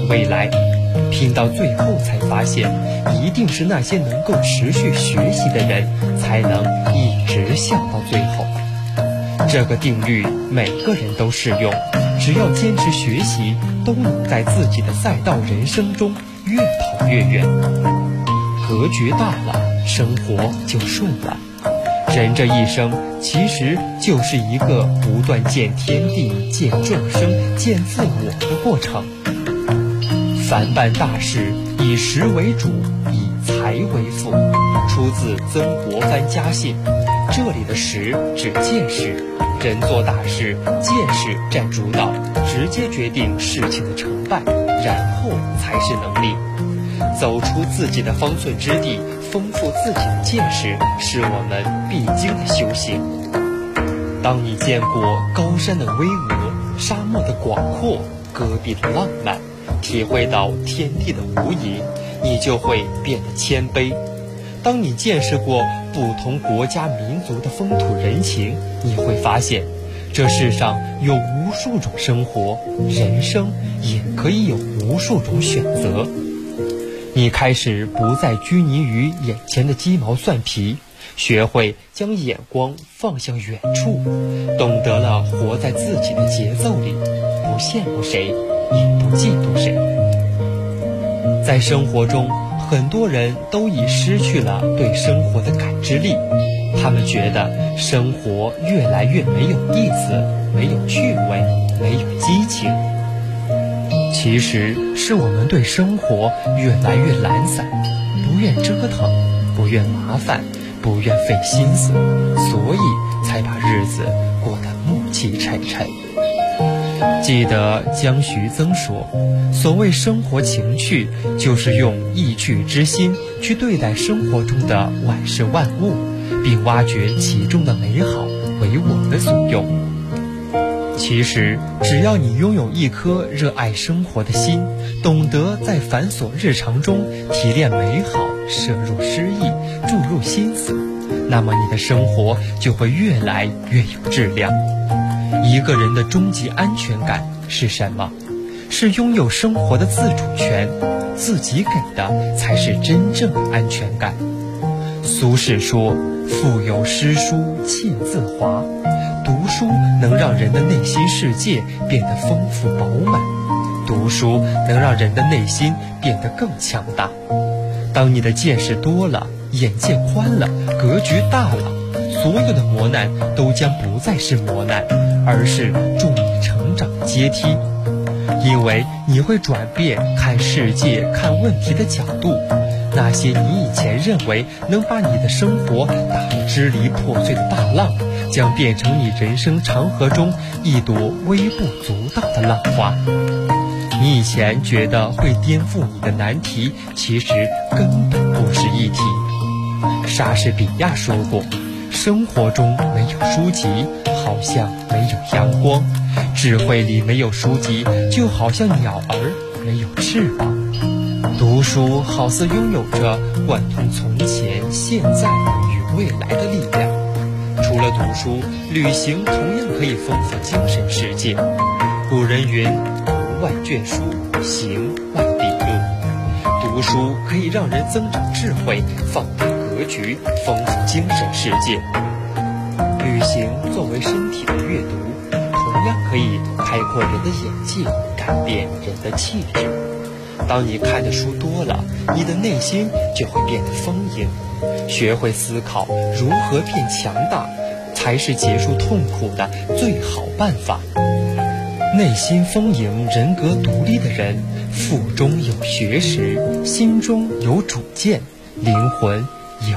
未来，拼到最后才发现，一定是那些能够持续学习的人，才能一直笑到最后。这个定律每个人都适用，只要坚持学习，都能在自己的赛道人生中越跑越远。格局大了，生活就顺了。人这一生其实就是一个不断见天地、见众生、见自我的过程。凡办大事，以识为主，以财为辅，出自曾国藩家信。这里的识指见识，人做大事，见识占主导，直接决定事情的成败，然后才是能力。走出自己的方寸之地，丰富自己的见识，是我们必经的修行。当你见过高山的巍峨，沙漠的广阔，戈壁的浪漫，体会到天地的无垠，你就会变得谦卑。当你见识过不同国家民族的风土人情，你会发现这世上有无数种生活，人生也可以有无数种选择。你开始不再拘泥于眼前的鸡毛蒜皮，学会将眼光放向远处，懂得了活在自己的节奏里，不羡慕谁，也不嫉妒谁。在生活中，很多人都已失去了对生活的感知力，他们觉得生活越来越没有意思，没有趣味，没有激情。其实是我们对生活越来越懒散，不愿折腾，不愿麻烦，不愿费心思，所以才把日子过得暮气沉沉。记得江徐曾说，所谓生活情趣，就是用意趣之心去对待生活中的万事万物，并挖掘其中的美好为我们所用。其实只要你拥有一颗热爱生活的心，懂得在繁琐日常中提炼美好，摄入诗意，注入心思，那么你的生活就会越来越有质量。一个人的终极安全感是什么？是拥有生活的自主权，自己给的才是真正的安全感。苏轼说，腹有诗书气自华，读书能让人的内心世界变得丰富饱满，读书能让人的内心变得更强大。当你的见识多了，眼界宽了，格局大了，所有的磨难都将不再是磨难，而是助你成长的阶梯。因为你会转变看世界、看问题的角度，那些你以前认为能把你的生活打得支离破碎的大浪，将变成你人生长河中一朵微不足道的浪花。你以前觉得会颠覆你的难题，其实根本不是一题。莎士比亚说过，生活中没有书籍，好像没有阳光；智慧里没有书籍，就好像鸟儿没有翅膀。读书好似拥有着贯通从前、现在与未来的力量。除了读书，旅行同样可以丰富精神世界。古人云，读万卷书，行万里路。读书可以让人增长智慧，放大格局，丰富精神世界。旅行作为身体的阅读，同样可以开阔人的眼界，改变人的气质。当你看的书多了，你的内心就会变得丰盈。学会思考如何变强大，才是结束痛苦的最好办法。内心丰盈、人格独立的人，腹中有学识，心中有主见，灵魂